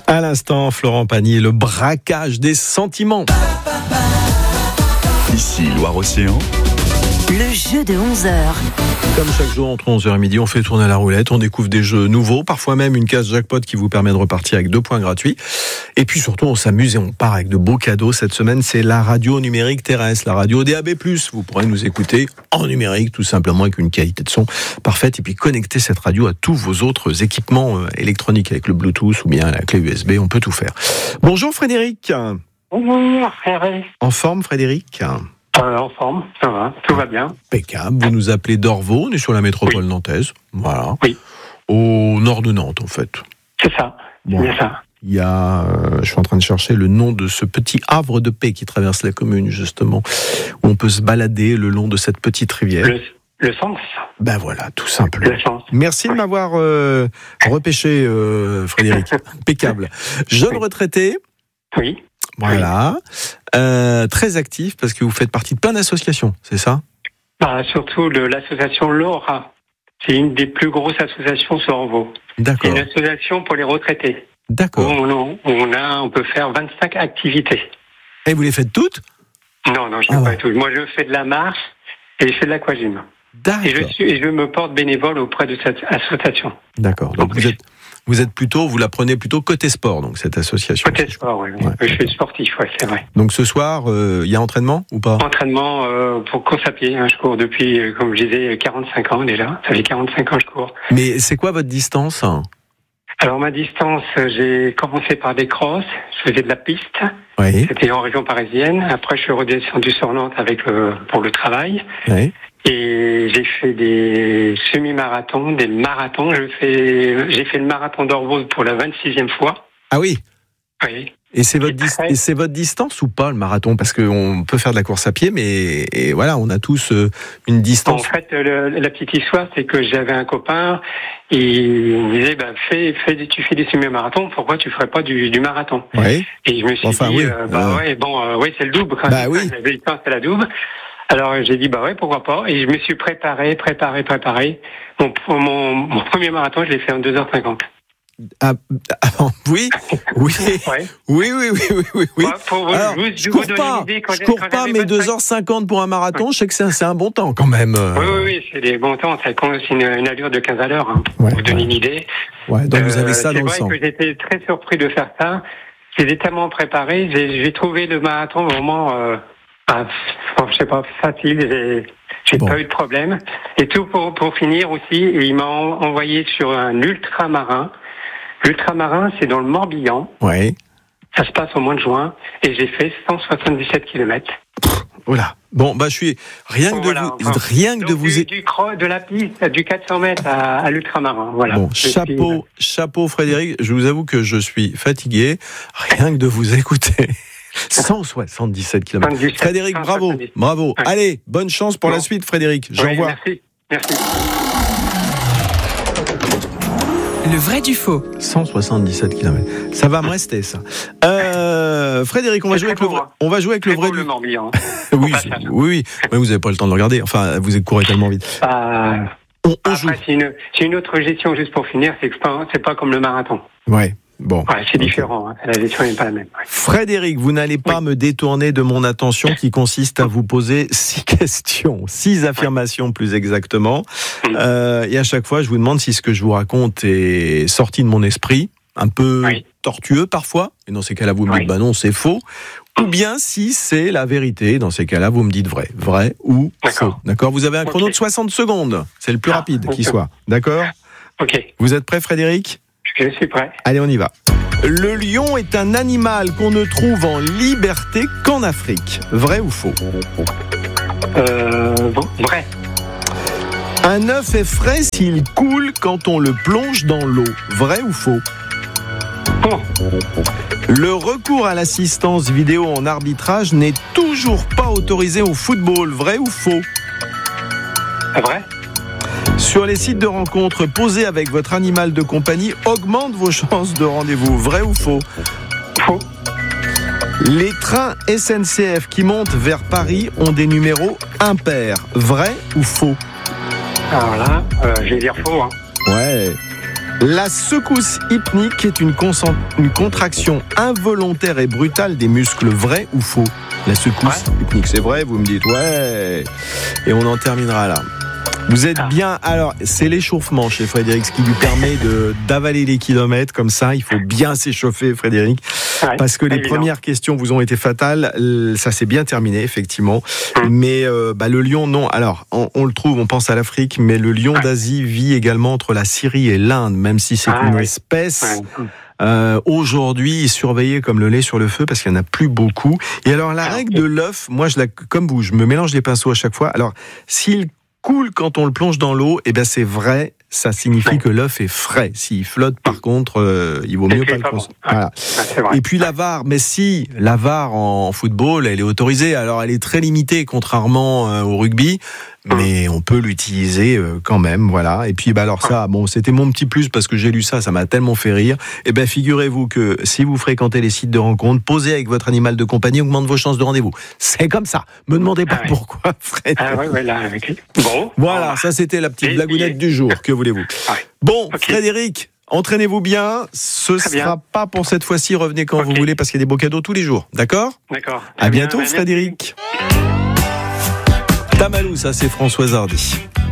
À l'instant, Florent Pagny, le braquage des sentiments. Ici, Loire-Océan. Le jeu de 11h. Comme chaque jour, entre 11h et midi, on fait tourner la roulette, on découvre des jeux nouveaux, parfois même une case jackpot qui vous permet de repartir avec 2 points gratuits. Et puis surtout, on s'amuse et on part avec de beaux cadeaux. Cette semaine, c'est la radio numérique terrestre, la radio DAB+. Vous pourrez nous écouter en numérique, tout simplement, avec une qualité de son parfaite. Et puis connecter cette radio à tous vos autres équipements électroniques, avec le Bluetooth ou bien la clé USB, on peut tout faire. Bonjour Frédéric. Bonjour Frédéric. En forme Frédéric ? En forme, ça va, tout va bien. Impeccable. Vous nous appelez d'Orvaux, on est sur la métropole nantaise. Voilà. Oui. Au nord de Nantes, en fait. C'est ça, Bon. c'est bien ça. Il y a, je suis en train de chercher le nom de ce petit havre de paix qui traverse la commune, justement, où on peut se balader le long de cette petite rivière. Le sens. Ben voilà, tout simplement. Le sens. Merci de m'avoir repêché, Frédéric. Impeccable. Jeune retraité. Oui. Voilà. Très actif parce que vous faites partie de plein d'associations, c'est ça ? Surtout l'association Laura. C'est une des plus grosses associations sur Orvaux. C'est D'accord. une association pour les retraités. D'accord. On peut faire 25 activités. Et vous les faites toutes ? Non, je ne fais pas tout. Moi, je fais de la marche et je fais de l'aquagym. D'accord. Et je me porte bénévole auprès de cette association. D'accord. Donc vous êtes plutôt, vous la prenez plutôt côté sport, donc cette association. Côté sport, oui. Ouais. Je suis sportif, oui, c'est vrai. Donc ce soir, il y a entraînement ou pas ? Entraînement pour course à pied. Je cours depuis, comme je disais, 45 ans déjà. Ça fait 45 ans que je cours. Mais c'est quoi votre distance ? Alors ma distance, j'ai commencé par des crosses. Je faisais de la piste. Oui. C'était en région parisienne. Après, je suis redescendu sur Nantes pour le travail. Oui. Et j'ai fait des semi-marathons, des marathons. J'ai fait le marathon d'Orvaux pour la 26e fois. Ah oui. Oui. Et c'est votre distance ou pas le marathon ? Parce qu'on peut faire de la course à pied, mais voilà, on a tous une distance. En fait, la petite histoire, c'est que j'avais un copain et il me disait, tu fais des semi-marathons, pourquoi tu ferais pas du marathon ? Oui. Et je me suis dit, c'est le double. Quand Bah oui. La distance, c'est la double. Alors j'ai dit, pourquoi pas ? Et je me suis préparé. Mon premier marathon, je l'ai fait en 2h50. Oui. Oui. Ouais. Oui. Alors, je cours pas, mais 2h50 pour un marathon, je sais que c'est un bon temps quand même. Oui, c'est des bons temps. Ça compte aussi une allure de 15 à l'heure, pour vous donner une idée. Ouais, donc vous avez ça dans le sang. C'est vrai que j'étais très surpris de faire ça. J'étais tellement préparé. J'ai trouvé le marathon vraiment, je sais pas, facile. J'ai pas eu de problème. Et tout pour finir aussi, il m'a envoyé sur un ultramarin. L'ultramarin, c'est dans le Morbihan. Oui. Ça se passe au mois de juin. Et j'ai fait 177 km. Voilà. Bon, je suis rien que de vous de la piste du 400 mètres à l'ultramarin. Voilà. Bon, chapeau Frédéric. Je vous avoue que je suis fatigué. Rien que de vous écouter. 177 km. Frédéric, bravo. Ouais. Allez, bonne chance pour la suite, Frédéric. J'envoie. Merci. Le vrai du faux. 177 km. Ça va me rester, ça. Frédéric, on va jouer avec le vrai du... Morbihan. Oui. Mais vous n'avez pas le temps de le regarder. Enfin, vous courez tellement vite. On joue. C'est une autre gestion, juste pour finir, c'est pas comme le marathon. Ouais. Bon. Ouais, c'est différent. La gestion n'est pas la même. Ouais. Frédéric, vous n'allez pas me détourner de mon attention qui consiste à vous poser 6 questions, 6 affirmations plus exactement. Et à chaque fois, je vous demande si ce que je vous raconte est sorti de mon esprit, un peu tortueux parfois. Et dans ces cas-là, vous me dites non, c'est faux. Ou bien si c'est la vérité. Dans ces cas-là, vous me dites vrai ou faux. D'accord. Vous avez un chrono de 60 secondes. C'est le plus rapide qui soit. D'accord. Ok. Vous êtes prêt, Frédéric ? Je suis prêt. Allez, on y va. Le lion est un animal qu'on ne trouve en liberté qu'en Afrique. Vrai ou faux ? Vrai. Un œuf est frais s'il coule quand on le plonge dans l'eau. Vrai ou faux ? Faux. Le recours à l'assistance vidéo en arbitrage n'est toujours pas autorisé au football. Vrai ou faux ? Vrai. Sur les sites de rencontres, poser avec votre animal de compagnie augmente vos chances de rendez-vous. Vrai ou faux ? Faux. Les trains SNCF qui montent vers Paris ont des numéros impairs. Vrai ou faux ? Alors là, je vais dire faux. Ouais. La secousse hypnique est une contraction involontaire et brutale des muscles, vrai ou faux? La secousse hypnique, c'est vrai, vous me dites ouais. Et on en terminera là. Vous êtes bien. Alors, c'est l'échauffement chez Frédéric, ce qui lui permet d'avaler les kilomètres comme ça. Il faut bien s'échauffer, Frédéric, parce que les premières questions vous ont été fatales. Ça s'est bien terminé, effectivement. Mais le lion, non. Alors, on le trouve, on pense à l'Afrique, mais le lion d'Asie vit également entre la Syrie et l'Inde, même si c'est une espèce. Aujourd'hui, surveillé comme le lait sur le feu parce qu'il n'y en a plus beaucoup. Et alors, la règle de l'œuf, moi, comme vous, je me mélange les pinceaux à chaque fois. Alors, s'il coule quand on le plonge dans l'eau, eh ben c'est vrai, ça signifie que l'œuf est frais. S'il flotte, par contre, il vaut mieux pas le consommer. Voilà. Et puis la VAR, mais si la VAR en football, elle est autorisée, alors elle est très limitée, contrairement au rugby, mais on peut l'utiliser quand même, voilà. Et puis alors ça, bon, c'était mon petit plus parce que j'ai lu ça m'a tellement fait rire. Et ben figurez-vous que si vous fréquentez les sites de rencontres, poser avec votre animal de compagnie augmente vos chances de rendez-vous. C'est comme ça. Me demandez pas pourquoi, Fred. Bon. Voilà, ça c'était la petite blagounette du jour. Que voulez-vous? Bon, Frédéric, entraînez-vous bien. Ce sera pas pour cette fois-ci. Revenez quand vous voulez parce qu'il y a des beaux cadeaux tous les jours. D'accord? D'accord. À bientôt, Frédéric. Tamalou, ça c'est Françoise Hardy.